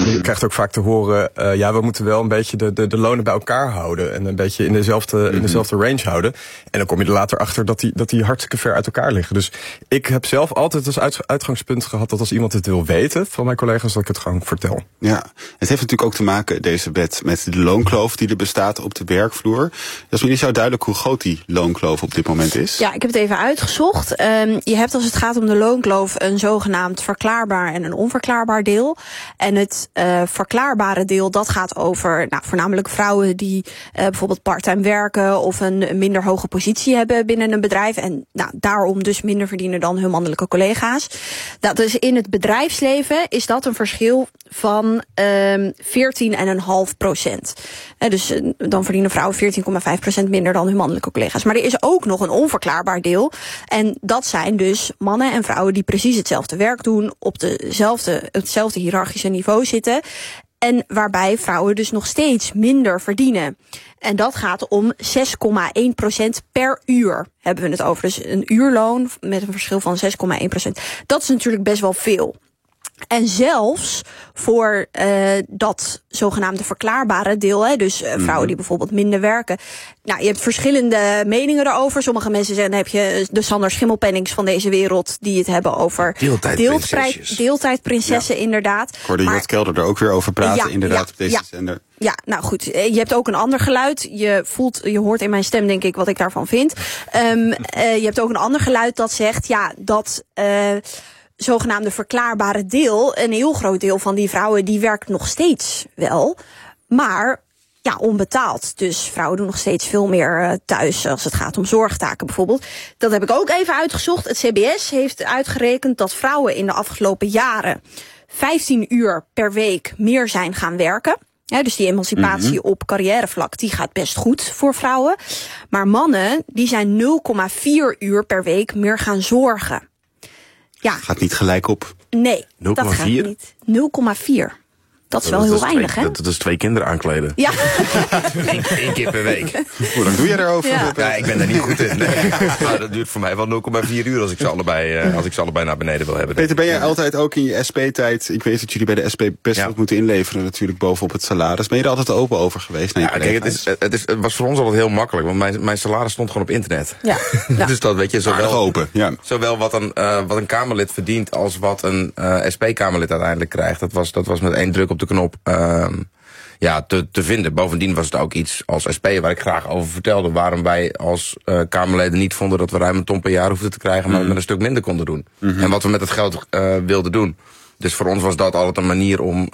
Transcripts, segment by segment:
Je krijgt ook vaak te horen, we moeten wel een beetje de lonen bij elkaar houden. En een beetje in dezelfde range houden. En dan kom je er later achter dat die hartstikke ver uit elkaar liggen. Dus ik heb zelf altijd als uitgangspunt gehad dat als iemand het wil weten van mijn collega's, dat ik het gewoon vertel. Ja, het heeft natuurlijk ook te maken, deze wet, met de loonkloof die er bestaat op de werkvloer. Jasmin, is jou duidelijk hoe groot die loonkloof op dit moment is? Ja, ik heb het even uitgezocht. Je hebt als het gaat om de loonkloof een zogenaamd verklaarbaar en een onverklaarbaar deel. En het verklaarbare deel, dat gaat over voornamelijk vrouwen die bijvoorbeeld parttime werken of een minder hoge positie hebben binnen een bedrijf. En daarom dus minder verdienen dan hun mannelijke collega's. Dat is in het bedrijfsleven is dat een verschil van 14,5%. Dus dan verdienen vrouwen 14,5% minder dan hun mannelijke collega's. Maar er is ook nog een onverklaarbaar deel. En dat zijn dus mannen en vrouwen die precies hetzelfde werk doen, op hetzelfde hiërarchische niveau zitten. En waarbij vrouwen dus nog steeds minder verdienen. En dat gaat om 6,1% per uur hebben we het over. Dus een uurloon met een verschil van 6,1%. Dat is natuurlijk best wel veel. En zelfs voor dat zogenaamde verklaarbare deel, dus vrouwen die bijvoorbeeld minder werken. Nou, je hebt verschillende meningen daarover. Sommige mensen zeggen, dan heb je de Sander Schimmelpennings van deze wereld die het hebben over deeltijdprinsessen, inderdaad. Ik hoorde Jort Kelder er ook weer over praten, op deze zender. Ja, nou goed, je hebt ook een ander geluid. Je hoort in mijn stem, denk ik, wat ik daarvan vind. Je hebt ook een ander geluid dat zegt, dat zogenaamde verklaarbare deel, een heel groot deel van die vrouwen, die werkt nog steeds wel, maar onbetaald. Dus vrouwen doen nog steeds veel meer thuis als het gaat om zorgtaken bijvoorbeeld. Dat heb ik ook even uitgezocht. Het CBS heeft uitgerekend dat vrouwen in de afgelopen jaren 15 uur per week meer zijn gaan werken. Ja, dus die emancipatie op carrièrevlak, die gaat best goed voor vrouwen. Maar mannen, die zijn 0,4 uur per week meer gaan zorgen. Ja. Gaat niet gelijk op. Nee, 0,4? Dat gaat niet. 0,4. Dat is wel heel weinig, hè? Dat is 2 kinderen aankleden. Ja. Eén keer per week. Hoe lang doe je daarover? Ja, ik ben daar niet goed in. Nee. Maar dat duurt voor mij wel 0,4 uur als ik ze allebei naar beneden wil hebben. Peter, ben jij altijd ook in je SP-tijd... Ik weet dat jullie bij de SP best wat moeten inleveren natuurlijk bovenop het salaris. Ben je er altijd open over geweest? Kijk, het was voor ons altijd heel makkelijk. Want mijn salaris stond gewoon op internet. Ja. Dus dat weet je zowel open. Ja. Zowel wat een Kamerlid verdient als wat een SP-Kamerlid uiteindelijk krijgt. Dat was met 1 druk op de knop te vinden. Bovendien was het ook iets als SP waar ik graag over vertelde, waarom wij als Kamerleden niet vonden dat we ruim een ton per jaar hoefden te krijgen, maar met een stuk minder konden doen. En wat we met het geld wilden doen. Dus voor ons was dat altijd een manier om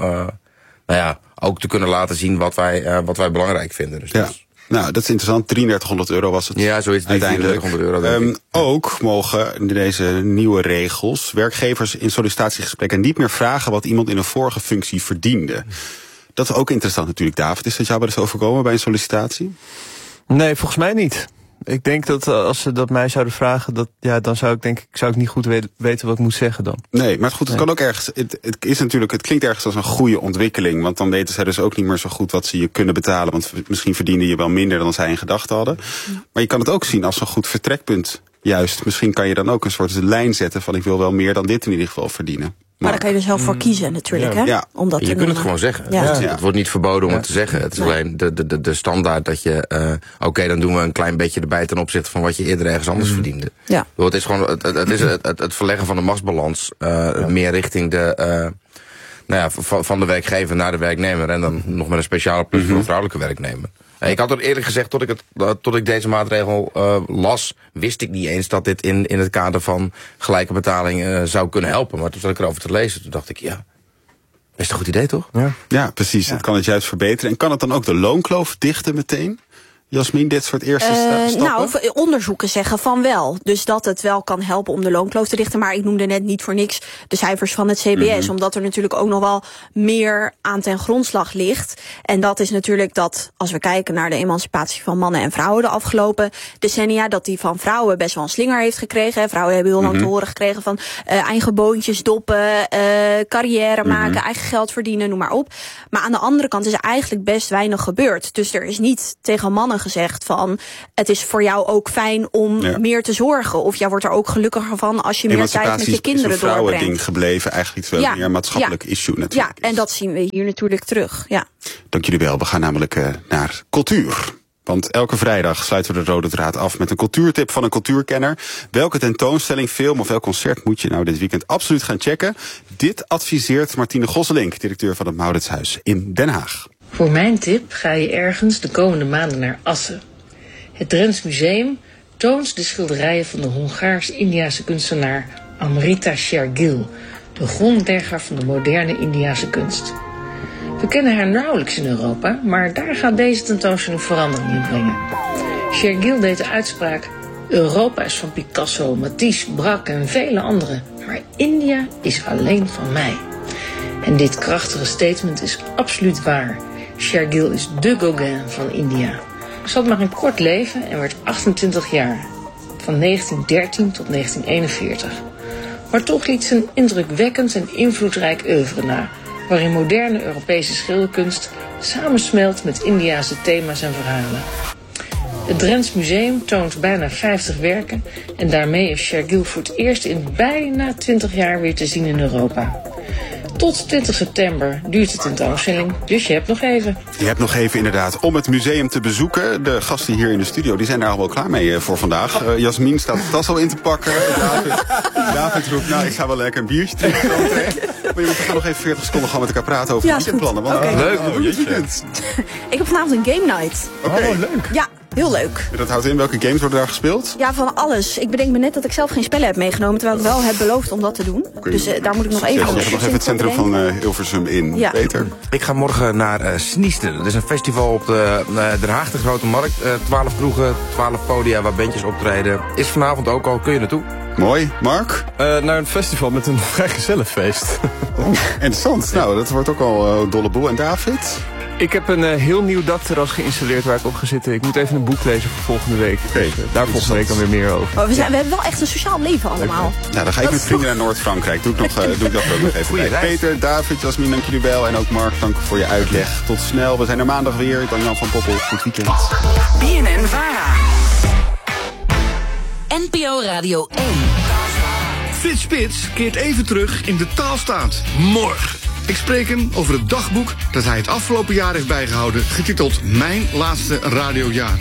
ook te kunnen laten zien wat wij belangrijk vinden. Dus nou, dat is interessant. 3300 euro was het. Ja, zoiets. 3300 euro. Denk ik. Ook mogen in deze nieuwe regels werkgevers in sollicitatiegesprekken niet meer vragen wat iemand in een vorige functie verdiende. Dat is ook interessant natuurlijk, David. Is dat jou wel eens overkomen bij een sollicitatie? Nee, volgens mij niet. Ik denk dat als ze dat mij zouden vragen, dan zou ik niet goed weten wat ik moet zeggen dan. Nee, maar goed, het kan ook ergens. Het klinkt ergens als een goede ontwikkeling. Want dan weten zij dus ook niet meer zo goed wat ze je kunnen betalen. Want misschien verdiende je wel minder dan zij in gedachten hadden. Maar je kan het ook zien als een goed vertrekpunt. Juist, misschien kan je dan ook een soort lijn zetten van ik wil wel meer dan dit in ieder geval verdienen. Maar daar kan je er zelf voor kiezen natuurlijk, hè? Ja. Je kunt het gewoon zeggen. Het wordt niet verboden om het te zeggen. Het is alleen de standaard dat je dan doen we een klein beetje erbij ten opzichte van wat je eerder ergens anders verdiende. Ja. Het is gewoon het verleggen van de machtsbalans meer richting van de werkgever naar de werknemer en dan nog met een speciale plus voor een vrouwelijke werknemer. Ik had er eerlijk gezegd, tot ik deze maatregel las, wist ik niet eens dat dit in het kader van gelijke betaling zou kunnen helpen. Maar toen zat ik erover te lezen, toen dacht ik, is een goed idee, toch? Ja, precies. Het kan het juist verbeteren. En kan het dan ook de loonkloof dichten meteen? Jasmin, dit soort eerste stappen? Onderzoeken zeggen van wel. Dus dat het wel kan helpen om de loonkloof te dichten. Maar ik noemde net niet voor niks de cijfers van het CBS. Omdat er natuurlijk ook nog wel meer aan ten grondslag ligt. En dat is natuurlijk dat, als we kijken naar de emancipatie van mannen en vrouwen de afgelopen decennia, dat die van vrouwen best wel een slinger heeft gekregen. Vrouwen hebben heel lang te horen gekregen van eigen boontjes doppen, carrière maken, eigen geld verdienen, noem maar op. Maar aan de andere kant is er eigenlijk best weinig gebeurd. Dus er is niet tegen mannen gezegd van, het is voor jou ook fijn om meer te zorgen. Of jij wordt er ook gelukkiger van als je meer tijd met je kinderen doorbrengt. Emancipatie is een vrouwending gebleven, eigenlijk iets wel meer een maatschappelijk issue natuurlijk. Ja, en dat zien we hier natuurlijk terug. Ja. Dank jullie wel. We gaan namelijk naar cultuur. Want elke vrijdag sluiten we de rode draad af met een cultuurtip van een cultuurkenner. Welke tentoonstelling, film of welk concert moet je nou dit weekend absoluut gaan checken? Dit adviseert Martine Gosselink, directeur van het Mauritshuis in Den Haag. Voor mijn tip ga je ergens de komende maanden naar Assen. Het Drents Museum toont de schilderijen van de Hongaars-Indiase kunstenaar Amrita Shergill, de grondlegger van de moderne Indiase kunst. We kennen haar nauwelijks in Europa, maar daar gaat deze tentoonstelling verandering in brengen. Shergill deed de uitspraak: Europa is van Picasso, Matisse, Braque en vele anderen, maar India is alleen van mij. En dit krachtige statement is absoluut waar. Shergill is de Gauguin van India. Ze had maar een kort leven en werd 28 jaar, van 1913 tot 1941. Maar toch liet ze een indrukwekkend en invloedrijk oeuvre na, waarin moderne Europese schilderkunst samensmelt met Indiase thema's en verhalen. Het Drents Museum toont bijna 50 werken en daarmee is Shergill voor het eerst in bijna 20 jaar weer te zien in Europa. Tot 20 september duurt de tentoonstelling, dus je hebt nog even. Je hebt nog even inderdaad om het museum te bezoeken. De gasten hier in de studio die zijn daar al wel klaar mee voor vandaag. Jasmin staat de tas al in te pakken. David roept, nou ik ga wel lekker een biertje drinken. Maar we gaan nog even 40 seconden gaan met elkaar praten over weekendplannen. Leuk. Ik heb vanavond een game night. Okay. Oh, leuk. Ja, heel leuk. Dat houdt in, welke games worden daar gespeeld? Ja, van alles. Ik bedenk me net dat ik zelf geen spellen heb meegenomen, terwijl ik wel heb beloofd om dat te doen. Okay. Dus daar moet ik nog even... Je hebt nog even het centrum van Hilversum in. Ja. Peter? Ik ga morgen naar Sniesten. Dat is een festival op de Den Haag, de Grote Markt. 12 kroegen, 12 podia waar bandjes optreden. Is vanavond ook al, kun je naartoe? Mooi. Mark? Naar een festival met een vrijgezellenfeest. Interessant. Nou, dat wordt ook al dolle boel. En David? Ik heb een heel nieuw dakterras geïnstalleerd waar ik op ga zitten. Ik moet even een boek lezen voor volgende week. Okay. Dus, daar volgende week dan weer meer over. Oh, we hebben wel echt een sociaal leven allemaal. Nou, dan ga ik met vrienden naar Noord-Frankrijk. Doe ik dat ook nog even bij. Peter, David, Jasmin, dank jullie wel. En ook Mark, dank voor je uitleg. Tot snel. We zijn er maandag weer. Ik ben Jan van Poppel. Goed weekend. BNN-VARA. NPO Radio 1. Frits Spits keert even terug in de taalstaat. Morgen. Ik spreek hem over het dagboek dat hij het afgelopen jaar heeft bijgehouden, getiteld Mijn Laatste Radiojaar.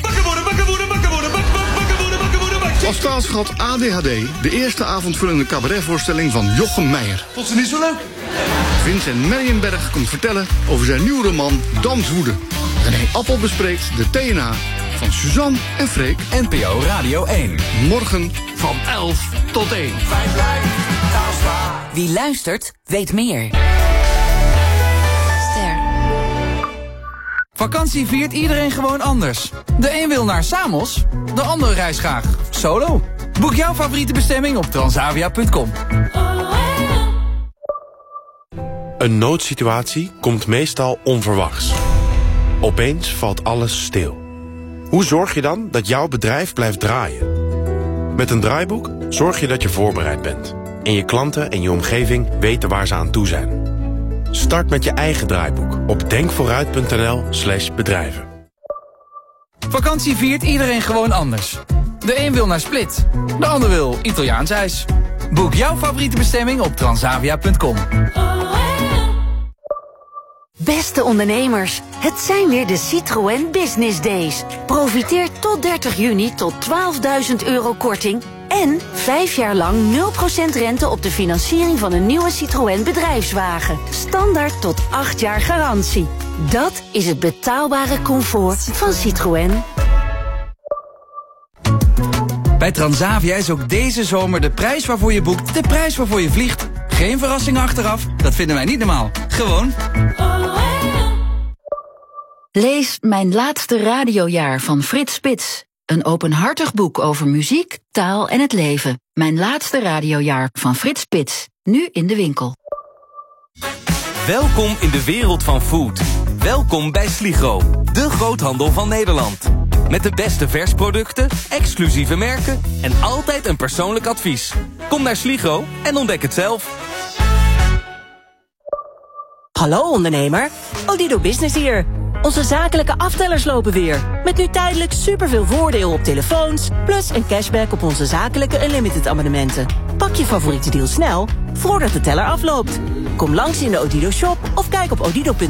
Als taalschat ADHD, de eerste avondvullende cabaretvoorstelling van Jochem Meijer. Vond ze niet zo leuk? Vincent Meijenberg komt vertellen over zijn nieuwe roman Danswoede. René Appel bespreekt de TNA van Suzanne en Freek. NPO Radio 1. Morgen van 11 tot 1. Wie luistert, weet meer. Vakantie viert iedereen gewoon anders. De een wil naar Samos, de ander reist graag solo. Boek jouw favoriete bestemming op transavia.com. Een noodsituatie komt meestal onverwachts. Opeens valt alles stil. Hoe zorg je dan dat jouw bedrijf blijft draaien? Met een draaiboek zorg je dat je voorbereid bent. En je klanten en je omgeving weten waar ze aan toe zijn. Start met je eigen draaiboek op denkvooruit.nl/bedrijven. Vakantie viert iedereen gewoon anders. De een wil naar Split, de ander wil Italiaans ijs. Boek jouw favoriete bestemming op transavia.com. Beste ondernemers, het zijn weer de Citroën Business Days. Profiteer tot 30 juni tot €12.000 korting en 5 jaar lang 0% rente op de financiering van een nieuwe Citroën bedrijfswagen. Standaard tot 8 jaar garantie. Dat is het betaalbare comfort van Citroën. Bij Transavia is ook deze zomer de prijs waarvoor je boekt de prijs waarvoor je vliegt. Geen verrassingen achteraf, dat vinden wij niet normaal. Gewoon. Lees Mijn Laatste Radiojaar van Frits Spits. Een openhartig boek over muziek, taal en het leven. Mijn Laatste Radiojaar van Frits Spits. Nu in de winkel. Welkom in de wereld van food. Welkom bij Sligro, de groothandel van Nederland. Met de beste versproducten, exclusieve merken en altijd een persoonlijk advies. Kom naar Sligro en ontdek het zelf. Hallo ondernemer, Odido Business hier. Onze zakelijke aftellers lopen weer. Met nu tijdelijk superveel voordeel op telefoons, plus een cashback op onze zakelijke Unlimited abonnementen. Pak je favoriete deal snel, voordat de teller afloopt. Kom langs in de Odido shop of kijk op odido.nl.